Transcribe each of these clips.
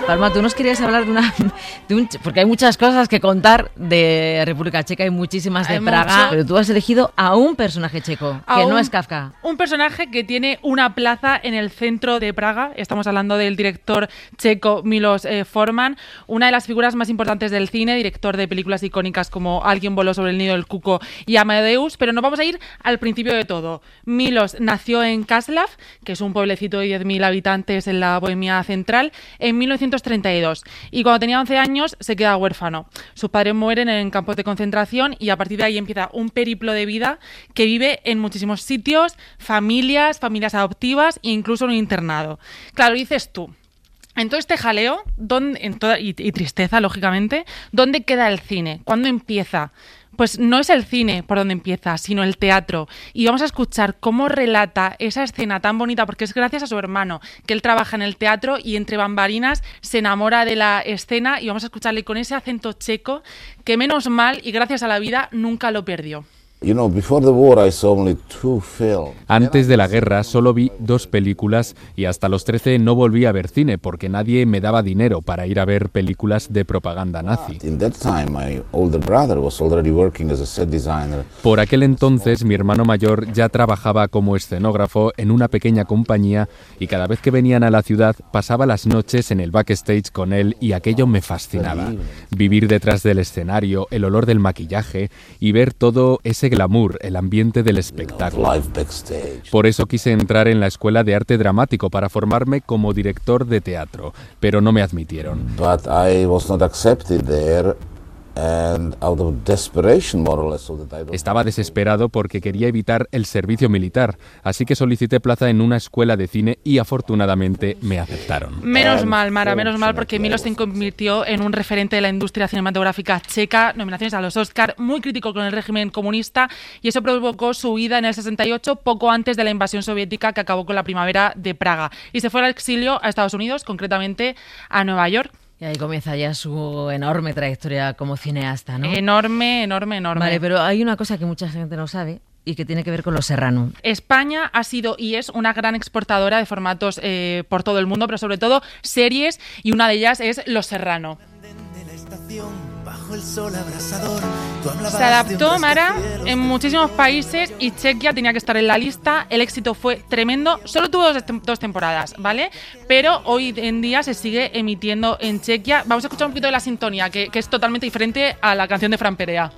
Palma, tú nos querías hablar porque hay muchas cosas que contar de República Checa, hay muchísimas de Praga, pero tú has elegido a un personaje checo, que no es Kafka. Un personaje que tiene una plaza en el centro de Praga. Estamos hablando del director checo Milos Forman, una de las figuras más importantes del cine, director de películas icónicas como Alguien voló sobre el nido del cuco y Amadeus, pero nos vamos a ir al principio de todo. Milos nació en Kaslav, que es un pueblecito de 10.000 habitantes en la Bohemia central, en 1932, y cuando tenía 11 años se queda huérfano. Sus padres mueren en campos de concentración y a partir de ahí empieza un periplo de vida que vive en muchísimos sitios, familias adoptivas e incluso en un internado. Claro, dices tú, en todo este jaleo y tristeza, lógicamente, ¿dónde queda el cine? ¿Cuándo empieza? Pues no es el cine por donde empieza, sino el teatro. Y vamos a escuchar cómo relata esa escena tan bonita, porque es gracias a su hermano, que él trabaja en el teatro y entre bambalinas se enamora de la escena, y vamos a escucharle con ese acento checo que menos mal y gracias a la vida nunca lo perdió. Antes de la guerra solo vi 2 películas y hasta los 13 no volví a ver cine porque nadie me daba dinero para ir a ver películas de propaganda nazi. Por aquel entonces mi hermano mayor ya trabajaba como escenógrafo en una pequeña compañía y cada vez que venían a la ciudad pasaba las noches en el backstage con él y aquello me fascinaba. Vivir detrás del escenario, el olor del maquillaje y ver todo ese glamour, el ambiente del espectáculo. Por eso quise entrar en la Escuela de Arte Dramático para formarme como director de teatro, pero no me admitieron. Estaba desesperado porque quería evitar el servicio militar, así que solicité plaza en una escuela de cine y afortunadamente me aceptaron. Menos mal, Mara, menos mal, porque Milos se convirtió en un referente de la industria cinematográfica checa, nominaciones a los Oscar, muy crítico con el régimen comunista, y eso provocó su huida en el 68, poco antes de la invasión soviética que acabó con la primavera de Praga, y se fue al exilio a Estados Unidos, concretamente a Nueva York. Y ahí comienza ya su enorme trayectoria como cineasta, ¿no? Enorme. Vale, pero hay una cosa que mucha gente no sabe y que tiene que ver con Los Serrano. España ha sido y es una gran exportadora de formatos por todo el mundo, pero sobre todo series, y una de ellas es Los Serrano. Se adaptó, Mara, en muchísimos países y Chequia tenía que estar en la lista. El éxito fue tremendo. Solo tuvo 2 temporadas, ¿vale? Pero hoy en día se sigue emitiendo en Chequia. Vamos a escuchar un poquito de la sintonía, que es totalmente diferente a la canción de Fran Perea.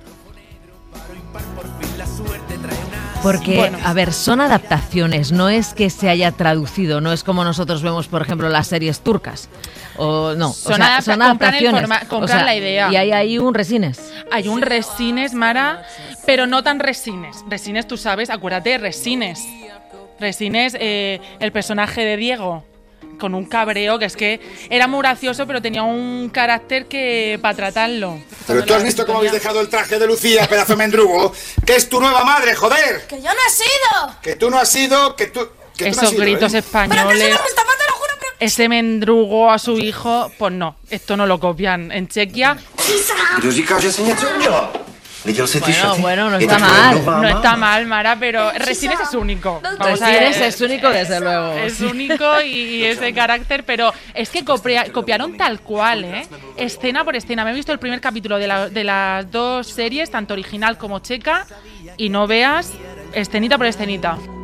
Porque, bueno, a ver, son adaptaciones, no es que se haya traducido, no es como nosotros vemos, por ejemplo, las series turcas. O no, son adaptaciones. Compran la idea. Y hay ahí un Resines. Hay un Resines, Mara, pero no tan Resines. Resines, tú sabes, acuérdate de Resines. Resines, el personaje de Diego, con un cabreo que es que era muy gracioso, pero tenía un carácter que para tratarlo. Pero tú has visto cómo habéis dejado el traje de Lucía, pedazo de mendrugo, que es tu nueva madre, joder. Que yo no he sido. Que tú no has sido, que tú esos no has sido, gritos españoles. Pero que se lo gusta, te lo juro. Ese mendrugo a su hijo, pues no, esto no lo copian en Chequia. Bueno, no está mal. No está mal, Mara, pero Resines es único. Resines es único, desde luego. Es único y es de carácter, pero es que copiaron tal cual, escena por escena. Me he visto el primer capítulo de las 2 series, tanto original como checa, y no veas escenita por escenita.